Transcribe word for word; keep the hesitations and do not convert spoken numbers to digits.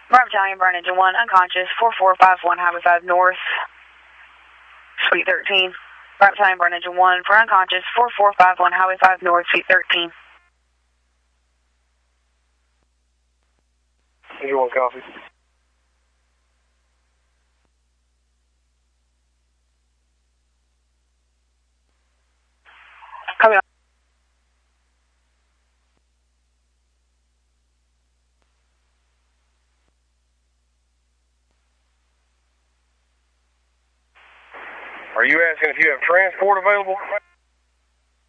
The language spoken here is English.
Bravo Battalion, burn engine one, unconscious, four four five one, Highway five North, Suite thirteen. Bravo Battalion, burn engine one, for unconscious, four four five one, Highway five North, Suite thirteen. Engine one, copy. Copy on. Are you asking if you have transport available?